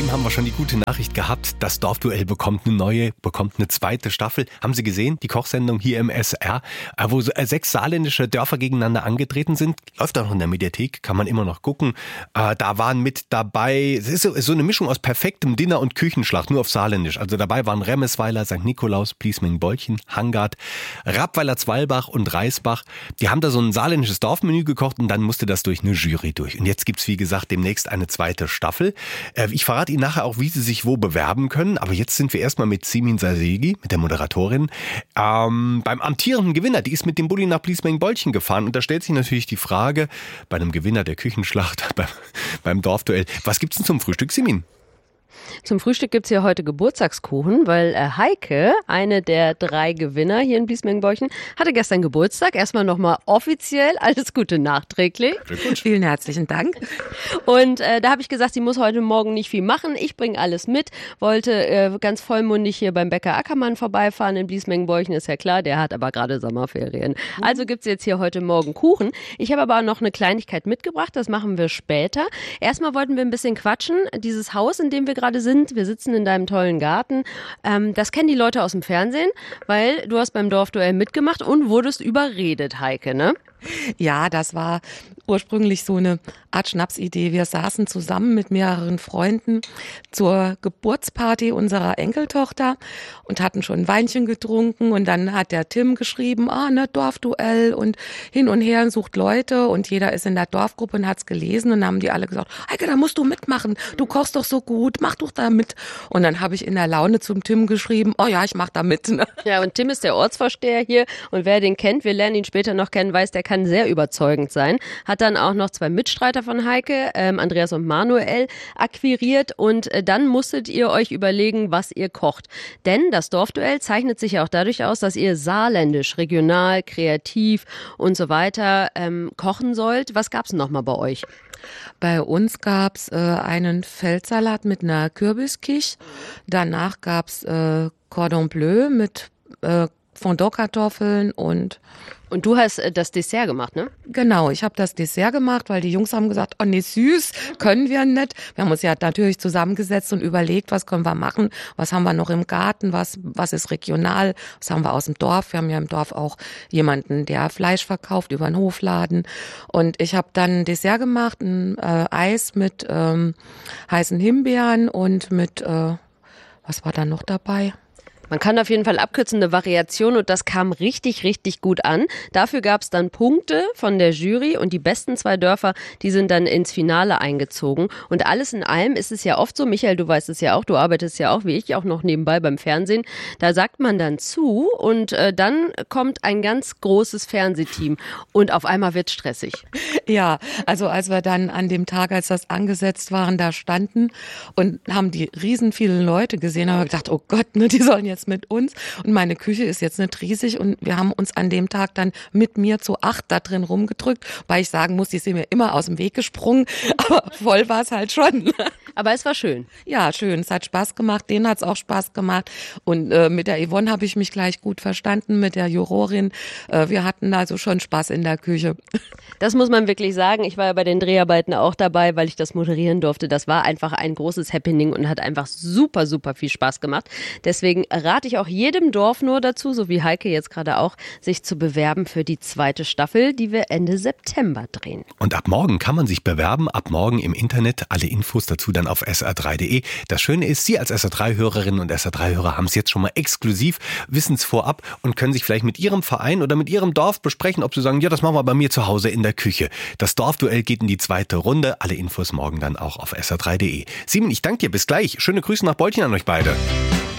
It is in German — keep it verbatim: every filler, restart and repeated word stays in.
Eben haben wir schon die gute Nachricht gehabt, das Dorfduell bekommt eine neue, bekommt eine zweite Staffel. Haben Sie gesehen, die Kochsendung hier im S R, wo sechs saarländische Dörfer gegeneinander angetreten sind? Läuft auch noch in der Mediathek, kann man immer noch gucken. Da waren mit dabei, es ist so eine Mischung aus perfektem Dinner und Küchenschlacht, nur auf Saarländisch. Also dabei waren Remesweiler, Sankt Nikolaus, Bliesming-Bolchen, Hangard, Rappweiler-Zwalbach und Reisbach. Die haben da so ein saarländisches Dorfmenü gekocht und dann musste das durch eine Jury durch. Und jetzt gibt's, wie gesagt, demnächst eine zweite Staffel. Ich verrate Ihnen nachher auch, wie Sie sich wo bewerben können. Aber jetzt sind wir erstmal mit Simin Sasegi, mit der Moderatorin, ähm, beim amtierenden Gewinner. Die ist mit dem Bulli nach Bliesming-Bolchen gefahren. Und da stellt sich natürlich die Frage, bei einem Gewinner der Küchenschlacht, beim, beim Dorfduell, was gibt's denn zum Frühstück, Simin? Zum Frühstück gibt's hier heute Geburtstagskuchen, weil äh, Heike, eine der drei Gewinner hier in Bliesming-Bolchen, hatte gestern Geburtstag. Erstmal nochmal offiziell alles Gute nachträglich. Vielen herzlichen Dank. Und äh, da habe ich gesagt, sie muss heute Morgen nicht viel machen. Ich bringe alles mit. Wollte äh, ganz vollmundig hier beim Bäcker Ackermann vorbeifahren in Bliesming-Bolchen, ist ja klar. Der hat aber gerade Sommerferien. Mhm. Also gibt's jetzt hier heute Morgen Kuchen. Ich habe aber noch eine Kleinigkeit mitgebracht. Das machen wir später. Erstmal wollten wir ein bisschen quatschen. Dieses Haus, in dem wir gerade sind. Wir sitzen in deinem tollen Garten. Ähm, das kennen die Leute aus dem Fernsehen, weil du hast beim Dorfduell mitgemacht und wurdest überredet, Heike, ne? Ja, das war ursprünglich so eine Art Schnapsidee. Wir saßen zusammen mit mehreren Freunden zur Geburtsparty unserer Enkeltochter und hatten schon ein Weinchen getrunken und dann hat der Tim geschrieben, ah, ne, Dorfduell und hin und her sucht Leute und jeder ist in der Dorfgruppe und hat's gelesen und dann haben die alle gesagt, Heike, da musst du mitmachen, du kochst doch so gut, mach doch da mit. Und dann habe ich in der Laune zum Tim geschrieben, oh ja, ich mach da mit. Ne? Ja, und Tim ist der Ortsvorsteher hier und wer den kennt, wir lernen ihn später noch kennen, weiß, der kann sehr überzeugend sein. Hat dann auch noch zwei Mitstreiter von Heike, ähm, Andreas und Manuel, akquiriert und äh, dann musstet ihr euch überlegen, was ihr kocht. Denn das Dorfduell zeichnet sich ja auch dadurch aus, dass ihr saarländisch, regional, kreativ und so weiter ähm, kochen sollt. Was gab's denn noch mal bei euch? Bei uns gab's äh, einen Feldsalat mit einer Kürbiskich. Danach gab's äh, Cordon Bleu mit äh, Fondant-Kartoffeln und Und du hast äh, das Dessert gemacht, ne? Genau, ich habe das Dessert gemacht, weil die Jungs haben gesagt, oh nee, süß, können wir nicht. Wir haben uns ja natürlich zusammengesetzt und überlegt, was können wir machen, was haben wir noch im Garten, was was ist regional, was haben wir aus dem Dorf. Wir haben ja im Dorf auch jemanden, der Fleisch verkauft über einen Hofladen. Und ich habe dann ein Dessert gemacht, ein äh, Eis mit ähm, heißen Himbeeren und mit, äh, was war da noch dabei? Man kann auf jeden Fall abkürzen, eine Variation und das kam richtig, richtig gut an. Dafür gab es dann Punkte von der Jury und die besten zwei Dörfer, die sind dann ins Finale eingezogen. Und alles in allem ist es ja oft so, Michael, du weißt es ja auch, du arbeitest ja auch, wie ich, auch noch nebenbei beim Fernsehen. Da sagt man dann zu und äh, dann kommt ein ganz großes Fernsehteam und auf einmal wird's stressig. Ja, also als wir dann an dem Tag, als das angesetzt waren, da standen und haben die riesen vielen Leute gesehen, haben wir gedacht, oh Gott, ne, die sollen jetzt mit uns und meine Küche ist jetzt nicht riesig und wir haben uns an dem Tag dann mit mir zu acht da drin rumgedrückt, weil ich sagen muss, die sind mir immer aus dem Weg gesprungen, aber voll war es halt schon. Aber es war schön. Ja, schön, es hat Spaß gemacht, denen hat es auch Spaß gemacht und äh, mit der Yvonne habe ich mich gleich gut verstanden, mit der Jurorin, äh, wir hatten also schon Spaß in der Küche. Das muss man wirklich sagen, ich war ja bei den Dreharbeiten auch dabei, weil ich das moderieren durfte, das war einfach ein großes Happening und hat einfach super, super viel Spaß gemacht. Deswegen rate ich auch jedem Dorf nur dazu, so wie Heike jetzt gerade auch, sich zu bewerben für die zweite Staffel, die wir Ende September drehen. Und ab morgen kann man sich bewerben, ab morgen im Internet, alle Infos dazu dann auf S R drei punkt de. Das Schöne ist, Sie als S R drei Hörerinnen und S R drei Hörer haben es jetzt schon mal exklusiv, wissen es vorab und können sich vielleicht mit Ihrem Verein oder mit Ihrem Dorf besprechen, ob Sie sagen, ja, das machen wir bei mir zu Hause in der Küche. Das Dorfduell geht in die zweite Runde, alle Infos morgen dann auch auf S R drei punkt de. Simon, ich danke dir, bis gleich. Schöne Grüße nach Bolchen an euch beide.